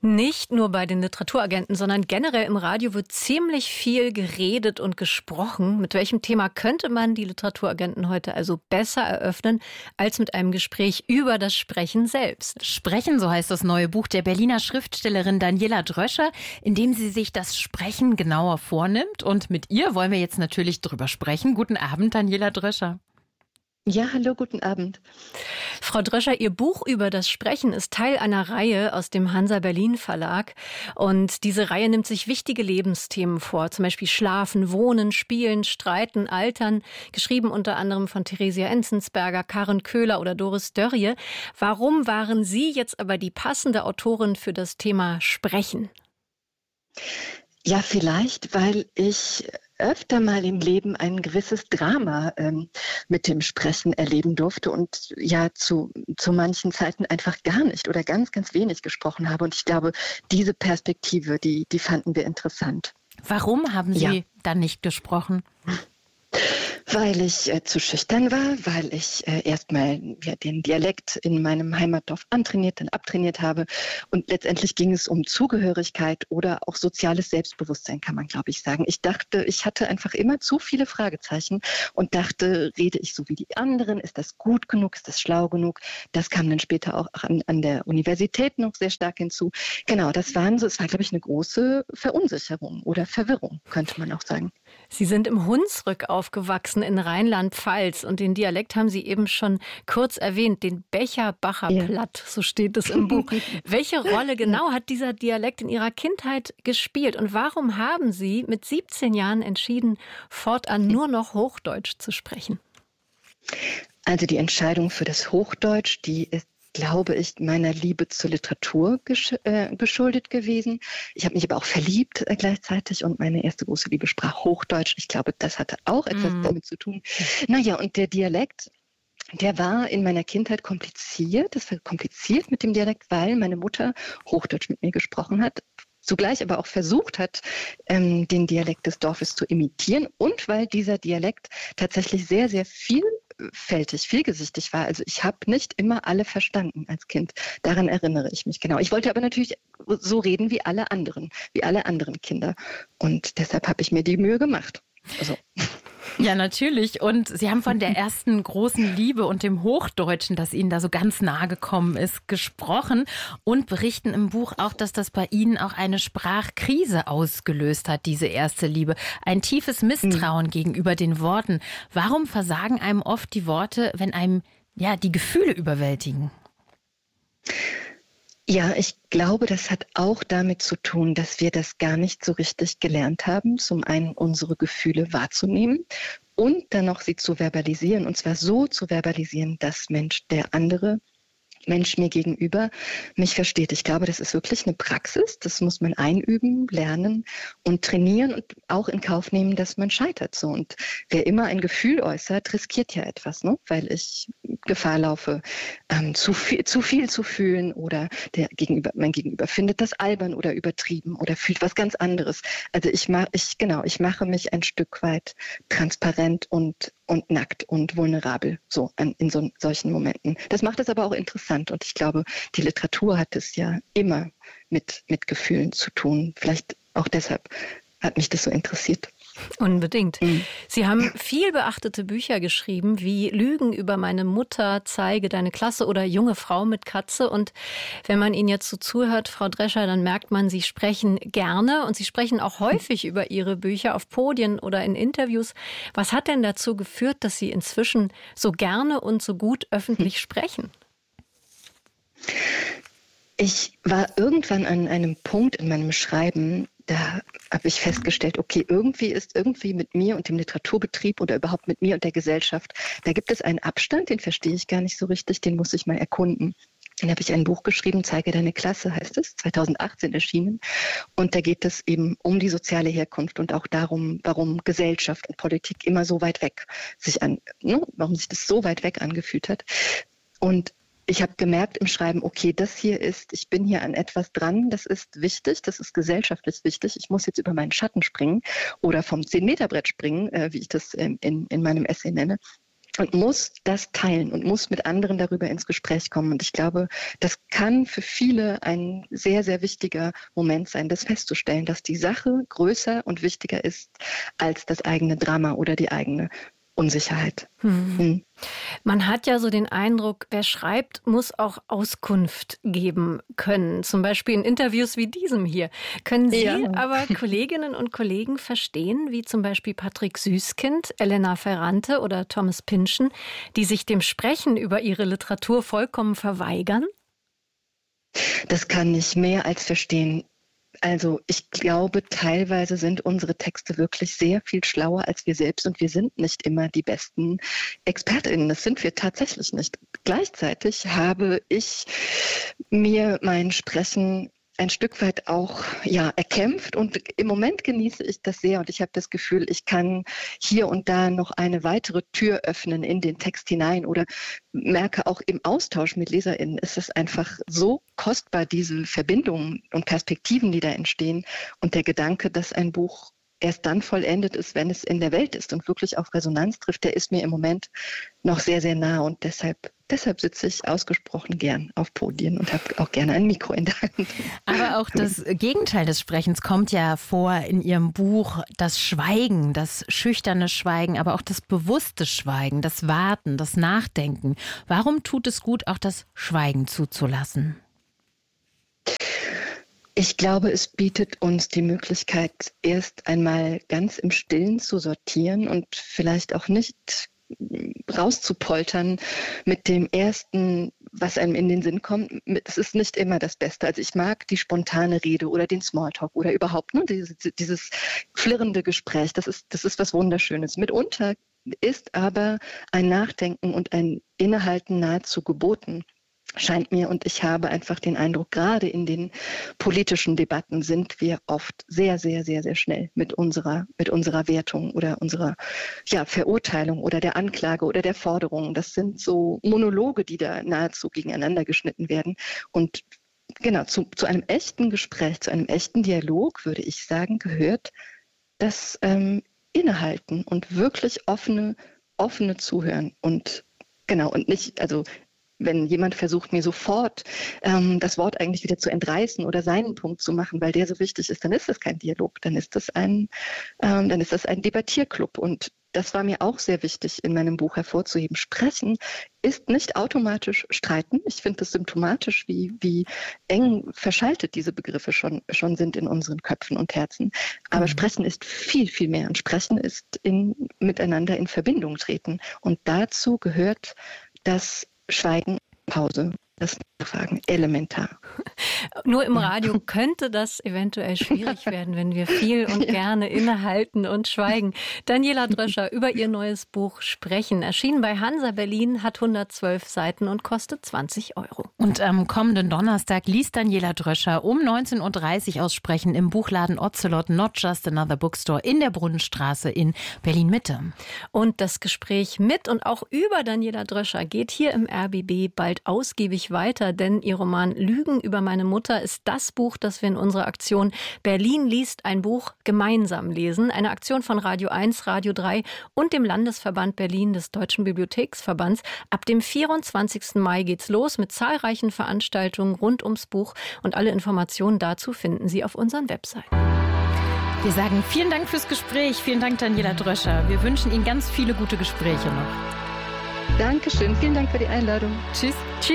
Nicht nur bei den Literaturagenten, sondern generell im Radio wird ziemlich viel geredet und gesprochen. Mit welchem Thema könnte man die Literaturagenten heute also besser eröffnen, als mit einem Gespräch über das Sprechen selbst? Sprechen, so heißt das neue Buch der Berliner Schriftstellerin Daniela Dröscher, in dem sie sich das Sprechen genauer vornimmt. Und mit ihr wollen wir jetzt natürlich drüber sprechen. Guten Abend, Daniela Dröscher. Ja, hallo, guten Abend. Frau Dröscher, Ihr Buch über das Sprechen ist Teil einer Reihe aus dem Hansa Berlin Verlag. Und diese Reihe nimmt sich wichtige Lebensthemen vor, zum Beispiel Schlafen, Wohnen, Spielen, Streiten, Altern, geschrieben unter anderem von Theresia Enzensberger, Karen Köhler oder Doris Dörrie. Warum waren Sie jetzt aber die passende Autorin für das Thema Sprechen? Ja, vielleicht, weil ich öfter mal im Leben ein gewisses Drama mit dem Sprechen erleben durfte und ja zu manchen Zeiten einfach gar nicht oder ganz, ganz wenig gesprochen habe. Und ich glaube, diese Perspektive, die fanden wir interessant. Warum haben Sie dann nicht gesprochen? Weil ich zu schüchtern war, weil ich erstmal den Dialekt in meinem Heimatdorf antrainiert, dann abtrainiert habe. Und letztendlich ging es um Zugehörigkeit oder auch soziales Selbstbewusstsein, kann man, glaube ich, sagen. Ich dachte, ich hatte einfach immer zu viele Fragezeichen und dachte, rede ich so wie die anderen? Ist das gut genug? Ist das schlau genug? Das kam dann später auch an der Universität noch sehr stark hinzu. Genau, es war, glaube ich, eine große Verunsicherung oder Verwirrung, könnte man auch sagen. Sie sind im Hunsrück aufgewachsen in Rheinland-Pfalz und den Dialekt haben Sie eben schon kurz erwähnt, den Becherbacher Platt, so steht es im Buch. Welche Rolle genau hat dieser Dialekt in Ihrer Kindheit gespielt und warum haben Sie mit 17 Jahren entschieden, fortan nur noch Hochdeutsch zu sprechen? Also die Entscheidung für das Hochdeutsch, die ist, glaube ich, meiner Liebe zur Literatur geschuldet gewesen. Ich habe mich aber auch verliebt gleichzeitig und meine erste große Liebe sprach Hochdeutsch. Ich glaube, das hatte auch etwas damit zu tun. Naja, und der Dialekt, der war in meiner Kindheit kompliziert. Das war kompliziert mit dem Dialekt, weil meine Mutter Hochdeutsch mit mir gesprochen hat. Zugleich aber auch versucht hat, den Dialekt des Dorfes zu imitieren und weil dieser Dialekt tatsächlich sehr, sehr vielgesichtig war. Also ich habe nicht immer alle verstanden als Kind. Daran erinnere ich mich genau. Ich wollte aber natürlich so reden wie alle anderen Kinder. Und deshalb habe ich mir die Mühe gemacht. Also. Ja, natürlich. Und Sie haben von der ersten großen Liebe und dem Hochdeutschen, das Ihnen da so ganz nahe gekommen ist, gesprochen und berichten im Buch auch, dass das bei Ihnen auch eine Sprachkrise ausgelöst hat, diese erste Liebe. Ein tiefes Misstrauen gegenüber den Worten. Warum versagen einem oft die Worte, wenn einem die Gefühle überwältigen? Ja, ich glaube, das hat auch damit zu tun, dass wir das gar nicht so richtig gelernt haben, zum einen unsere Gefühle wahrzunehmen und dann noch sie zu verbalisieren, und zwar so zu verbalisieren, dass der andere Mensch mir gegenüber mich versteht. Ich glaube, das ist wirklich eine Praxis. Das muss man einüben, lernen und trainieren und auch in Kauf nehmen, dass man scheitert. So. Und wer immer ein Gefühl äußert, riskiert ja etwas, ne? Weil ich Gefahr laufe, zu viel zu fühlen oder mein Gegenüber findet das albern oder übertrieben oder fühlt was ganz anderes. Also ich mache mich ein Stück weit transparent und nackt und vulnerabel in solchen Momenten. Das macht es aber auch interessant und ich glaube, die Literatur hat es ja immer mit Gefühlen zu tun. Vielleicht auch deshalb hat mich das so interessiert. Unbedingt. Sie haben viel beachtete Bücher geschrieben, wie Lügen über meine Mutter, Zeige deine Klasse oder Junge Frau mit Katze. Und wenn man Ihnen jetzt so zuhört, Frau Dröscher, dann merkt man, Sie sprechen gerne und Sie sprechen auch häufig über Ihre Bücher auf Podien oder in Interviews. Was hat denn dazu geführt, dass Sie inzwischen so gerne und so gut öffentlich sprechen? Ich war irgendwann an einem Punkt in meinem Schreiben, da habe ich festgestellt, okay, irgendwie mit mir und dem Literaturbetrieb oder überhaupt mit mir und der Gesellschaft, da gibt es einen Abstand, den verstehe ich gar nicht so richtig, den muss ich mal erkunden. Dann habe ich ein Buch geschrieben, Zeige deine Klasse heißt es, 2018 erschienen. Und da geht es eben um die soziale Herkunft und auch darum, warum Gesellschaft und Politik immer so weit weg warum sich das so weit weg angefühlt hat. Und ich habe gemerkt im Schreiben, okay, ich bin hier an etwas dran, das ist wichtig, das ist gesellschaftlich wichtig. Ich muss jetzt über meinen Schatten springen oder vom 10-Meter-Brett springen, wie ich das in meinem Essay nenne. und muss das teilen und muss mit anderen darüber ins Gespräch kommen. Und ich glaube, das kann für viele ein sehr, sehr wichtiger Moment sein, das festzustellen, dass die Sache größer und wichtiger ist als das eigene Drama oder die eigene Unsicherheit. Man hat ja so den Eindruck, wer schreibt, muss auch Auskunft geben können. Zum Beispiel in Interviews wie diesem hier. Können Sie aber Kolleginnen und Kollegen verstehen, wie zum Beispiel Patrick Süßkind, Elena Ferrante oder Thomas Pynchon, die sich dem Sprechen über ihre Literatur vollkommen verweigern? Das kann ich mehr als verstehen. Also ich glaube, teilweise sind unsere Texte wirklich sehr viel schlauer als wir selbst und wir sind nicht immer die besten ExpertInnen. Das sind wir tatsächlich nicht. Gleichzeitig habe ich mir mein Sprechen ein Stück weit auch erkämpft und im Moment genieße ich das sehr und ich habe das Gefühl, ich kann hier und da noch eine weitere Tür öffnen in den Text hinein oder merke auch im Austausch mit LeserInnen ist es einfach so kostbar, diese Verbindungen und Perspektiven, die da entstehen und der Gedanke, dass ein Buch erst dann vollendet ist, wenn es in der Welt ist und wirklich auf Resonanz trifft, der ist mir im Moment noch sehr, sehr nah und deshalb sitze ich ausgesprochen gern auf Podien und habe auch gerne ein Mikro in der Hand. Aber auch das Gegenteil des Sprechens kommt ja vor in Ihrem Buch, das Schweigen, das schüchterne Schweigen, aber auch das bewusste Schweigen, das Warten, das Nachdenken. Warum tut es gut, auch das Schweigen zuzulassen? Ich glaube, es bietet uns die Möglichkeit, erst einmal ganz im Stillen zu sortieren und vielleicht auch nicht rauszupoltern mit dem Ersten, was einem in den Sinn kommt. Es ist nicht immer das Beste. Also ich mag die spontane Rede oder den Smalltalk oder überhaupt dieses flirrende Gespräch. Das ist was Wunderschönes. Mitunter ist aber ein Nachdenken und ein Innehalten nahezu geboten. Scheint mir, und ich habe einfach den Eindruck, gerade in den politischen Debatten sind wir oft sehr, sehr, sehr, sehr schnell mit unserer Wertung oder unserer Verurteilung oder der Anklage oder der Forderung. Das sind so Monologe, die da nahezu gegeneinander geschnitten werden. Und genau, zu einem echten Gespräch, zu einem echten Dialog, würde ich sagen, gehört das Innehalten und wirklich offene Zuhören. Und genau, und nicht, also wenn jemand versucht, mir sofort das Wort eigentlich wieder zu entreißen oder seinen Punkt zu machen, weil der so wichtig ist, dann ist das kein Dialog, dann ist das ein Debattierclub. Und das war mir auch sehr wichtig, in meinem Buch hervorzuheben. Sprechen ist nicht automatisch streiten. Ich finde es symptomatisch, wie eng verschaltet diese Begriffe schon sind in unseren Köpfen und Herzen. Aber Sprechen ist viel, viel mehr. Und Sprechen ist miteinander in Verbindung treten. Und dazu gehört das Schweigen, Pause, das Nachfragen, elementar. Nur im Radio könnte das eventuell schwierig werden, wenn wir viel und gerne innehalten und schweigen. Daniela Dröscher über ihr neues Buch Sprechen. Erschienen bei Hansa Berlin, hat 112 Seiten und kostet 20 €. Und am kommenden Donnerstag liest Daniela Dröscher um 19.30 Uhr aus Sprechen im Buchladen Ocelot, Not Just Another Bookstore in der Brunnenstraße in Berlin-Mitte. Und das Gespräch mit und auch über Daniela Dröscher geht hier im RBB bald ausgiebig weiter, denn ihr Roman Lügen über meine Mutter ist das Buch, das wir in unserer Aktion Berlin liest ein Buch gemeinsam lesen. Eine Aktion von Radio 1, Radio 3 und dem Landesverband Berlin des Deutschen Bibliotheksverbands. Ab dem 24. Mai geht's los mit zahlreichen Veranstaltungen rund ums Buch und alle Informationen dazu finden Sie auf unseren Webseiten. Wir sagen vielen Dank fürs Gespräch. Vielen Dank, Daniela Dröscher. Wir wünschen Ihnen ganz viele gute Gespräche noch. Dankeschön. Vielen Dank für die Einladung. Tschüss.